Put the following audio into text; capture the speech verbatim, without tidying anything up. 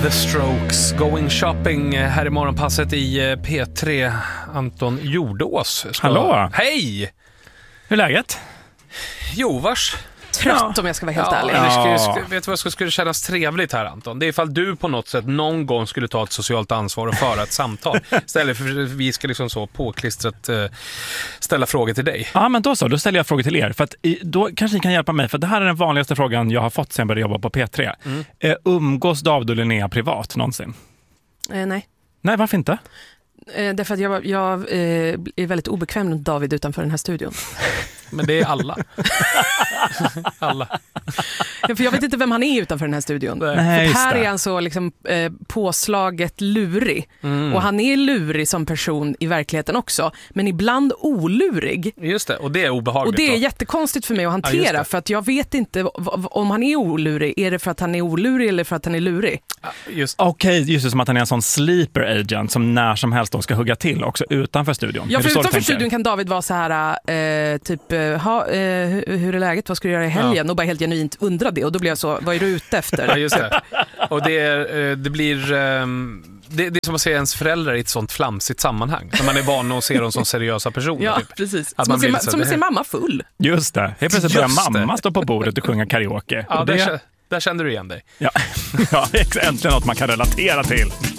The Strokes, Going Shopping här i morgonpasset i P tre. Anton Jordås ska... Hallå! Hej! Hur är läget? Jo, vars... Trött ja. Om jag ska vara helt ja, ärlig. Ja. Skulle, vet du vad som skulle kännas trevligt här, Anton? Det är ifall du på något sätt någon gång skulle ta ett socialt ansvar och föra ett samtal. Istället för att vi ska liksom så påklistrat uh, ställa frågor till dig. Ja, men då så. Då ställer jag frågor till er. För att i, då kanske ni kan hjälpa mig. För det här är den vanligaste frågan jag har fått sen jag började jobba på P tre. Mm. Uh, umgås David och Linnea privat någonsin? Eh, nej. Nej, varför inte? Eh, därför att jag, jag eh, är väldigt obekväm med David utanför den här studion. Men det är alla. alla. Ja, för jag vet inte vem han är utanför den här studion. Nej, för här är han så liksom, eh, påslaget lurig. Mm. Och han är lurig som person i verkligheten också. Men ibland olurig. Just det, och det är obehagligt. Och det är då. jättekonstigt för mig att hantera. Ja, för att jag vet inte om han är olurig. Är det för att han är olurig eller för att han är lurig? Just. Okej, okay, just det, som att han är en sån sleeper agent som när som helst då ska hugga till också utanför studion. Ja, för utanför studion kan David vara så här eh, typ, ha, eh, hur är läget, vad ska du göra i helgen? Ja. Och bara helt genuint undra det. Och då blir jag så, vad är du ute efter? Ja, just det. Och det, är, det blir... Um... Det, det är som att se ens föräldrar i ett sånt flamsigt sammanhang. När man är van att se dem som seriösa personer. Ja, typ. precis. Att som man att se, som att se mamma full. Just det. Helt plötsligt börjar mamma stå på bordet och sjunga karaoke. Ja, och det... där, där kände du igen dig. Ja, ja, äntligen något man kan relatera till.